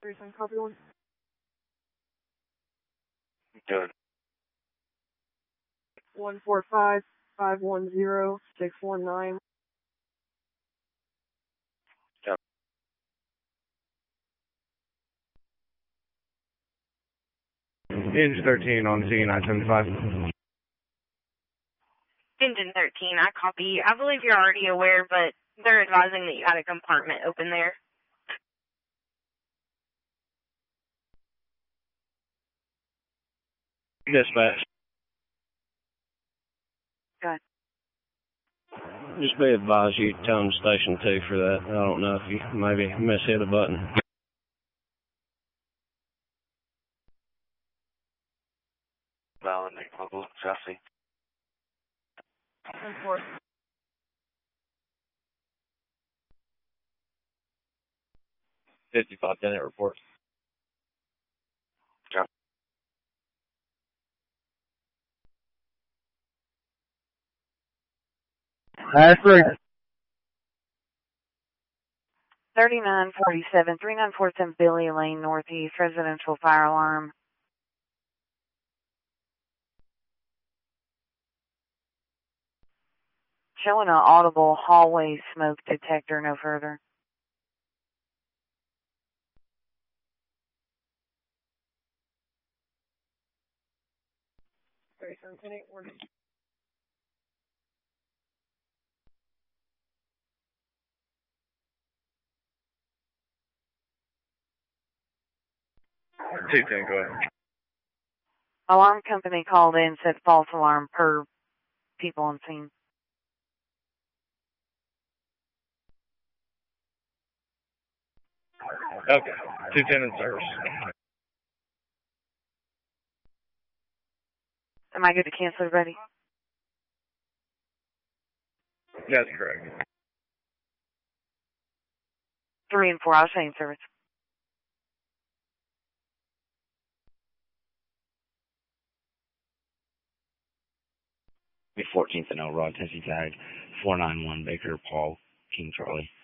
Person, copy one. Good. 145-510-619. Yep. Engine 13 on Z975. Engine 13, I copy. I believe you're already aware, but they're advising that you had a compartment open there. Dispatch. Go ahead. Just be advised you tell them station 2 for that. I don't know if you maybe mishit a button. Valid, local chassis. 10-4. 55 Tenet report. Copy. That's right. 3947, 3947 Billy Lane Northeast, residential fire alarm. Showing an audible hallway smoke detector, no further. Order. Two ten, go ahead. Alarm company called in, said false alarm per people on scene. Okay. 210 in service. Am I good to cancel, everybody? That's correct. 3 and 4, I'll stay in service. The 14th and L, Rod Tessie Tag, 491 Baker, Paul, King Charlie.